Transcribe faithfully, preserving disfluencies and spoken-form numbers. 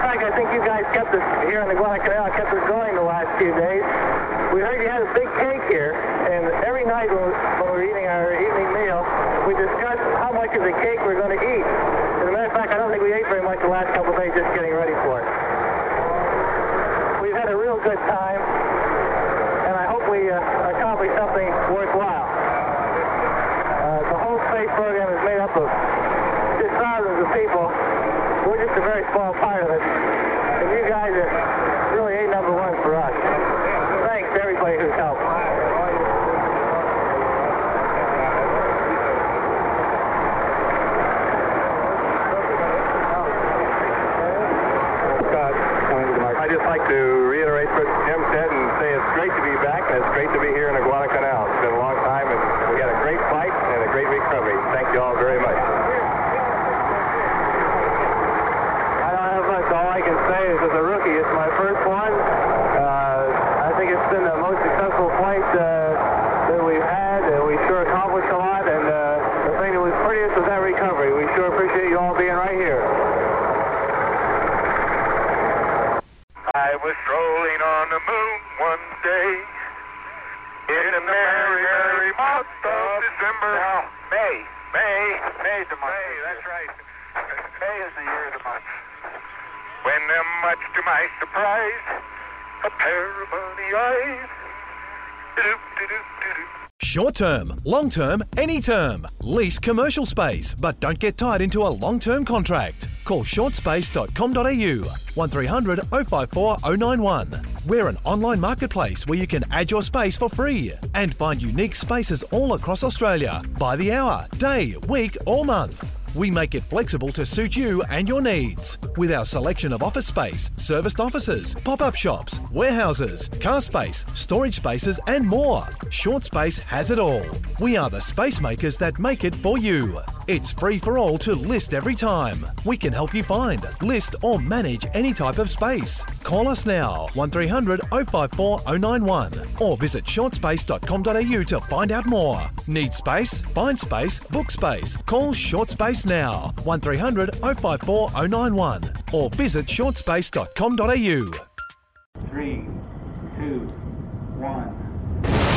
fact, I think you guys kept us here in the Guadalcanal, kept us going the last few days. We heard you had a big cake here, and every night when, when we were eating our evening meal, we discussed how much of the cake we're going to eat. As a matter of fact, I don't think we ate very much the last couple of days just getting ready for it. We've had a real good time, and I hope we uh, accomplish something worthwhile. Uh, the whole space program is made up of just thousands of people. We're just a very small part of it, and you guys are really A number one for us. Thanks to everybody who's helped. I'd just like to reiterate what Jim said and say it's great to be back, and it's great to be here in the Guadalcanal. It's been a long time, and we had a great flight and a great recovery. Thank you all very much. I don't have much. All I can say is, as a rookie, it's my first one. Uh, I think it's been the most successful flight uh, that we've had. Uh, we sure accomplished a lot, and uh, the thing that was prettiest was that recovery. We sure appreciate you all being right here. I was strolling on the moon one day in a merry, merry month of December. No, May. May. May's the month. May, that's right. May is the year of the month. When, uh, much to my surprise, a pair of bunny eyes. Do-do-do-do-do. Short term, long term, any term. Lease commercial space, but don't get tied into a long term contract. Call short space dot com dot a u, one three hundred oh five four oh nine one. We're an online marketplace where you can add your space for free and find unique spaces all across Australia by the hour, day, week, or month. We make it flexible to suit you and your needs. With our selection of office space, serviced offices, pop-up shops, warehouses, car space, storage spaces, and more, Short Space has it all. We are the space makers that make it for you. It's free for all to list every time. We can help you find, list, or manage any type of space. Call us now, one three hundred oh five four oh nine one, or visit short space dot com dot a u to find out more. Need space? Find space, book space. Call Short Space now, one three hundred oh five four oh nine one, or visit short space dot com dot a u.